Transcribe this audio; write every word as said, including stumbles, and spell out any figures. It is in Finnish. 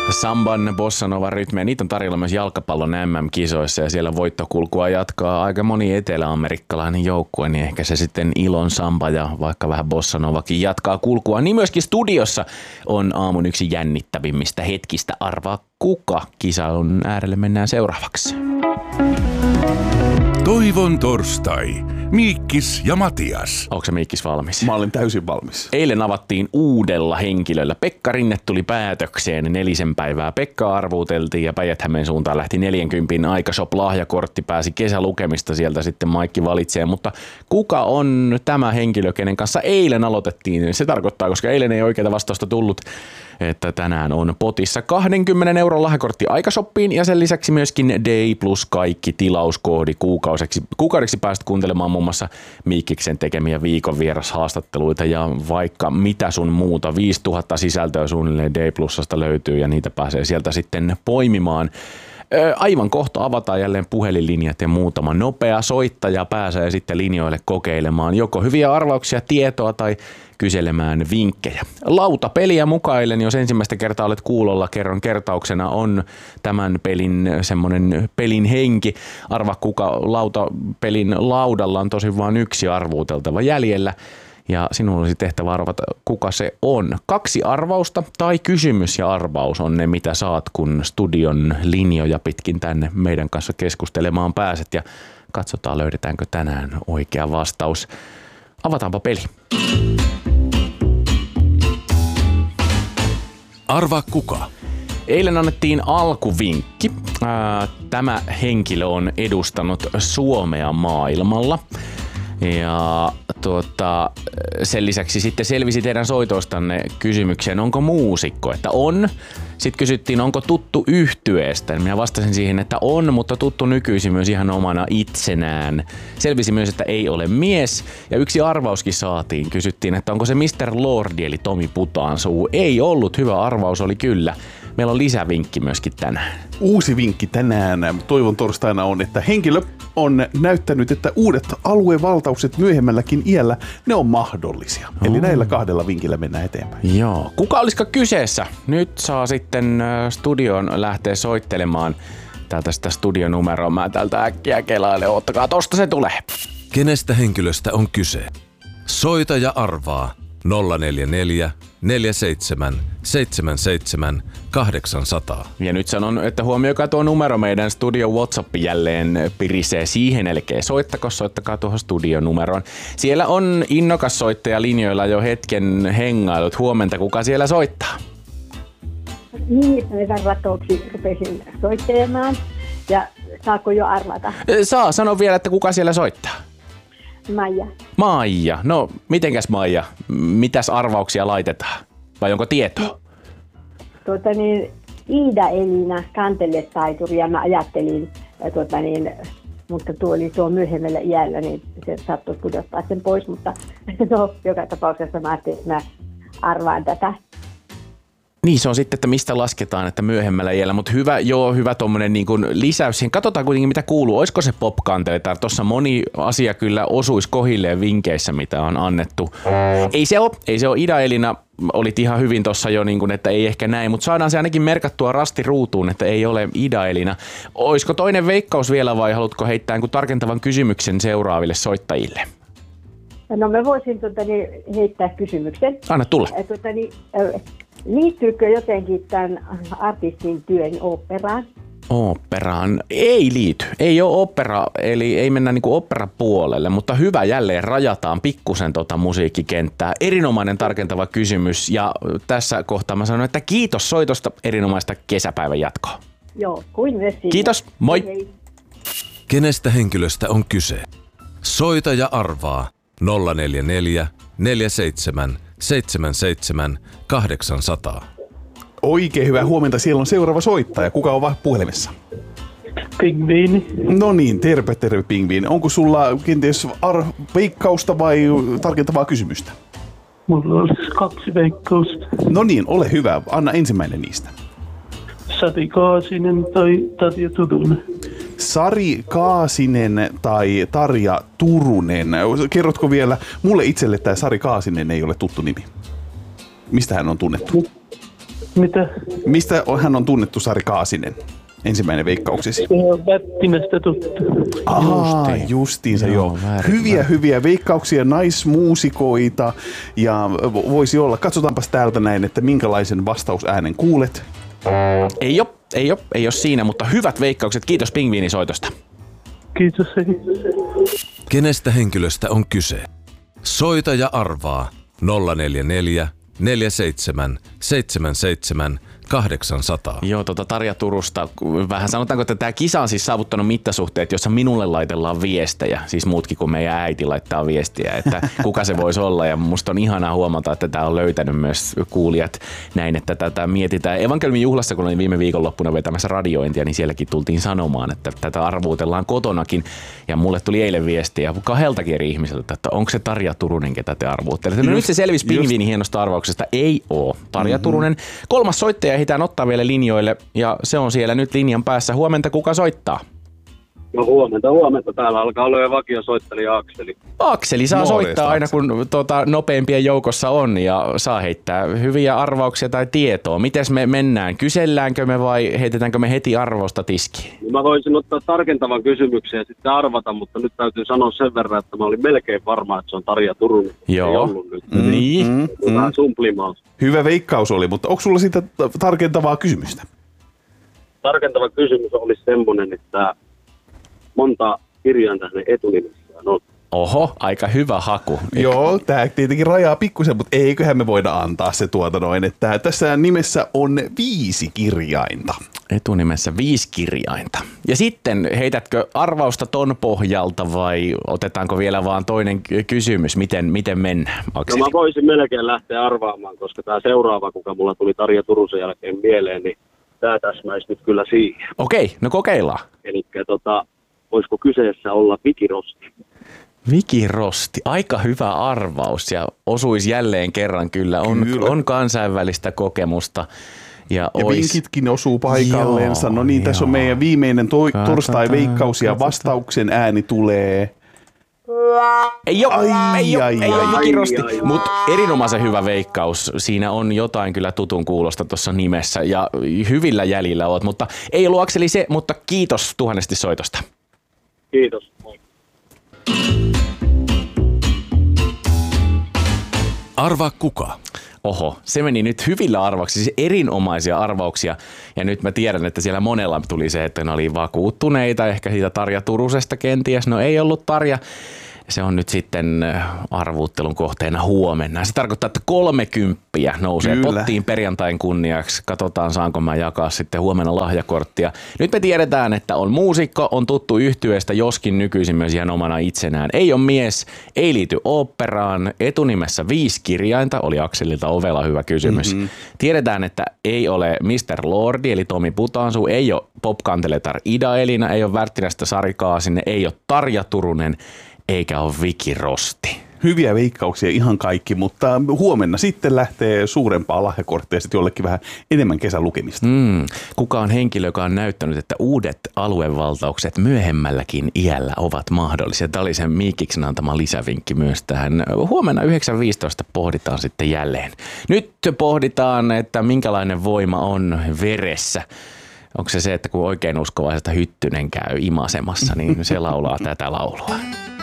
Samban bossanova rytmejä, niitä on tarjolla myös jalkapallon M M-kisoissa ja siellä voittokulkua jatkaa aika moni eteläamerikkalainen joukkue, niin ehkä se sitten Ilon samba ja vaikka vähän bossanovakin jatkaa kulkua. Niin myöskin studiossa on aamun yksi jännittävimmistä hetkistä. Arvaa kuka? Kisailun äärelle mennään seuraavaksi. Toivon torstai. Miikkis ja Matias. Onko se Miikkis valmis? Mä olin täysin valmis. Eilen avattiin uudella henkilöllä. Pekka Rinne tuli päätökseen nelisen päivää. Pekka arvuuteltiin ja Päijät-Hämeen suuntaan lähti neljänkympin Aikashop-lahjakortti. Pääsi kesälukemista sieltä sitten Maikki valitsee. Mutta kuka on tämä henkilö, kenen kanssa eilen aloitettiin? Se tarkoittaa, koska eilen ei oikeaa vastausta tullut, että tänään on potissa kaksikymmentä euron lahjakortti Aikashoppiin ja sen lisäksi myöskin Day plus kaikki tilauskoodi kuukaudeksi. Kuukaudeksi pääset kuuntelemaan muun muassa Miikkiksen tekemiä viikon vierashaastatteluita ja vaikka mitä sun muuta. viisituhatta sisältöä suunnilleen Day Plusasta löytyy ja niitä pääsee sieltä sitten poimimaan. Aivan kohta avataan jälleen puhelinlinjat ja muutama nopea soittaja pääsee sitten linjoille kokeilemaan joko hyviä arvauksia, tietoa tai kyselemään vinkkejä. Lautapeliä mukaillen, jos ensimmäistä kertaa olet kuulolla, kerron kertauksena on tämän pelin semmoinen pelin henki. Arva kuka lautapelin laudalla on tosin vain yksi arvuuteltava jäljellä. Ja sinulla olisi tehtävä arvata, kuka se on. Kaksi arvausta tai kysymys ja arvaus on ne, mitä saat, kun studion linjoja pitkin tänne meidän kanssa keskustelemaan pääset. Ja katsotaan, löydetäänkö tänään oikea vastaus. Avataanpa peli. Arvaa kuka? Eilen annettiin alkuvinkki. Tämä henkilö on edustanut Suomea maailmalla. Ja tuota, sen lisäksi sitten selvisi teidän soitoistanne kysymykseen, onko muusikko, että on. Sitten kysyttiin, onko tuttu yhtyeestä. Minä vastasin siihen, että on, mutta tuttu nykyisin myös ihan omana itsenään. Selvisi myös, että ei ole mies. Ja yksi arvauskin saatiin. Kysyttiin, että onko se mister Lordi eli Tomi Putaansuu. Ei ollut. Hyvä arvaus oli kyllä. Meillä on lisävinkki myöskin tänään. Uusi vinkki tänään Toivon torstaina on, että henkilö on näyttänyt, että uudet aluevaltaukset myöhemmälläkin iällä, ne on mahdollisia. Oh. Eli näillä kahdella vinkillä mennään eteenpäin. Joo. Kuka olisiko kyseessä? Nyt saa sitten studioon lähteä soittelemaan täältä sitä studionumeroa. Mä täältä äkkiä kelailen. Ottakaa, tosta se tulee. Kenestä henkilöstä on kyse? Soita ja arvaa nolla neljä neljä neljä seitsemän seitsemän seitsemän kahdeksan nolla nolla. Ja nyt sanon, että huomioikaa tuo numero, meidän studio WhatsApp jälleen pirisee siihen, eli soittako, soittakaa tuohon studionumeroon. Siellä on innokas soittaja linjoilla jo hetken hengailut. Huomenta, kuka siellä soittaa? Niin, päivän ratoksi rupesin soittelemaan ja saako jo arvata? Saa, sano vielä, että kuka siellä soittaa? Maija. Maija. No, mitenkäs Maija? Mitäs arvauksia laitetaan? Vai onko tietoa? Tuota niin, Iida Elina kanteletaituri ja mä ajattelin, tuota niin, mutta tuo oli tuo myöhemmällä iällä, niin se saattoi pudottaa sen pois, mutta no, joka tapauksessa mä ajattelin, että mä arvaan tätä. Niin, se on sitten, että mistä lasketaan, että myöhemmällä iällä, mutta hyvä, joo, hyvä tommonen niin kuin lisäys siihen. Katsotaan kuitenkin, mitä kuuluu. Olisiko se pop-kanteletar? Tuossa moni asia kyllä osuisi kohilleen vinkeissä, mitä on annettu. Ei se ole, ei se ole. Ida Elina, olit ihan hyvin tuossa jo, niin kuin, että ei ehkä näin, mutta saadaan se ainakin merkattua rasti ruutuun, että ei ole Ida Elina. Olisiko toinen veikkaus vielä vai haluatko heittää tarkentavan kysymyksen seuraaville soittajille? No mä voisin tuota, niin, heittää kysymyksen. Anna tulla. Tuota, niin, liittyykö jotenkin tämän artistin työn oopperaan? Oopperaan? Ei liity. Ei ole opera, eli ei mennä niinku operapuolelle, mutta hyvä, jälleen rajataan pikkusen tota musiikkikenttää. Erinomainen tarkentava kysymys ja tässä kohtaa mä sanon, että kiitos soitosta, erinomaista kesäpäivän jatkoa. Joo, kuin myös siinä. Kiitos, moi! Hei, hei. Kenestä henkilöstä on kyse? Soita ja arvaa nolla neljä neljä neljä seitsemän seitsemän seitsemän kahdeksan nolla nolla. Oikein hyvää huomenta. Siellä on seuraava soittaja. Kuka on vaan puhelimessa? Pingviini. No niin, terve, terve Pingviini. Onko sulla kenties ar- veikkausta vai tarkentavaa kysymystä? Mulla olisi kaksi veikkausta. No niin, ole hyvä. Anna ensimmäinen niistä. Sari Kaasinen tai Tarja Turunen. Sari Kaasinen tai Tarja Turunen. Kerrotko vielä, mulle itselle tämä Sari Kaasinen ei ole tuttu nimi. Mistä hän on tunnettu? Mitä? Mistä hän on tunnettu, Sari Kaasinen? Ensimmäinen veikkauksesi. Vättimestä tuttu. Aa, justiinsa joo. Joo, väärin, Hyviä, väärin. hyviä veikkauksia, naismuusikoita ja voisi olla. Katsotaanpas täältä näin, että minkälaisen vastausäänen kuulet. Ei ole, ei ole, ei ole siinä, mutta hyvät veikkaukset. Kiitos pingviinisoitosta. Kiitos. Hei. Kenestä henkilöstä on kyse? Soita ja arvaa nolla neljä neljä, neljä seitsemän, seitsemän seitsemän, kahdeksan nolla nolla. Joo, tota Tarja Turusta. Vähän sanotaanko, että tämä kisa on siis saavuttanut mittasuhteet, jossa minulle laitellaan viestejä. Siis muutkin kuin meidän äiti laittaa viestiä, että kuka se voisi olla. Ja musta on ihanaa huomata, että tämä on löytänyt myös kuulijat näin, että tätä mietitään. Evankeliumin juhlassa, kun olin viime viikonloppuna vetämässä radiointia, niin sielläkin tultiin sanomaan, että tätä arvuutellaan kotonakin. Ja mulle tuli eilen viestiä kahdeltakin eri ihmiseltä, että onko se Tarja Turunen, ketä te arvuuttelette. No nyt se selvisi pingviinin hienosta arvauksesta. Ei oo Tarja mm-hmm. Turunen. Kolmas soittaja ehditään ottaa vielä linjoille ja se on siellä nyt linjan päässä. Huomenta, kuka soittaa? No huomenta, huomenta. Täällä alkaa olla jo vakiosoittelija Akseli. Akseli saa Morjesta, soittaa aina, kun tuota, nopeimpien joukossa on ja saa heittää hyviä arvauksia tai tietoa. Mites me mennään? Kyselläänkö me vai heitetäänkö me heti arvosta tiskiin? Mä voisin ottaa tarkentavan kysymyksen ja sitten arvata, mutta nyt täytyy sanoa sen verran, että mä olin melkein varma, että se on Tarja Turunen. Joo. Ei ollut nyt. Mm, niin. Mm, mm. Vähän sumplimaus. Hyvä veikkaus oli, mutta onko sulla siitä tarkentavaa kysymystä? Tarkentava kysymys olisi semmoinen, että monta kirjainta hänen etunimessään on. Oho, aika hyvä haku. Joo, tämä tietenkin rajaa pikkusen, mutta eiköhän me voida antaa se tuota noin, että tässä nimessä on viisi kirjainta. Etunimessä viisi kirjainta. Ja sitten heitätkö arvausta ton pohjalta vai otetaanko vielä vaan toinen kysymys? Miten, miten mennään, Akseli? No mä voisin melkein lähteä arvaamaan, koska tämä seuraava, kuka mulla tuli Tarja Turusen jälkeen mieleen, niin tämä täsmäisi nyt kyllä siihen. Okei, no kokeillaan. Eli tota, voisiko kyseessä olla Vikirosti? Vikirosti, aika hyvä arvaus ja osuisi jälleen kerran kyllä. On, Kyllä. on kansainvälistä kokemusta. Ja, Ja ois... vinkitkin osuu paikalleensa. No niin, tässä on joo. meidän viimeinen toi, Katsotaan, torstai-veikkaus ja katsotaan. vastauksen ääni tulee. Ei ole, Ai, ei ole, ai, ei ole ai, Vikirosti, ai, ai. mutta erinomaisen hyvä veikkaus. Siinä on jotain kyllä tutun kuulosta tuossa nimessä ja hyvillä jäljillä oot, mutta ei ollut Akseli se, mutta kiitos tuhannesti soitosta. Kiitos. Moi. Arvaa kuka? Oho, se meni nyt hyvillä arvauksilla, siis erinomaisia arvauksia. Ja nyt mä tiedän, että siellä monella tuli se, että ne oli vakuuttuneita, ehkä siitä Tarja Turusesta kenties. No ei ollut Tarja. Se on nyt sitten arvuuttelun kohteena huomenna. Se tarkoittaa, että kolmekymppiä nousee Kyllä. pottiin perjantain kunniaksi. Katsotaan, saanko mä jakaa sitten huomenna lahjakorttia. Nyt me tiedetään, että on muusikko, on tuttu yhtyeestä, joskin nykyisin myös ihan omana itsenään. Ei ole mies, ei liity oopperaan, etunimessä viisi kirjainta, oli Akselilta ovela hyvä kysymys. Mm-hmm. Tiedetään, että ei ole mister Lordi, eli Tomi Putansu, ei ole popkanteletar Ida Elina, ei ole Värttinästä Sari Kaasinen, ei ole Tarja Turunen, eikä ole Vikirosti. Hyviä veikkauksia ihan kaikki, mutta huomenna sitten lähtee suurempaa lahjakorttia sitten jollekin vähän enemmän kesälukemista. Mm. Kuka on henkilö, joka on näyttänyt, että uudet aluevaltaukset myöhemmälläkin iällä ovat mahdollisia? Tämä oli sen Miikiksen antama lisävinkki myös tähän. Huomenna yhdeksän viisitoista pohditaan sitten jälleen. Nyt pohditaan, että minkälainen voima on veressä. Onko se se, että kun oikein uskovaisesta Hyttynen käy imasemassa, niin se laulaa tätä laulua.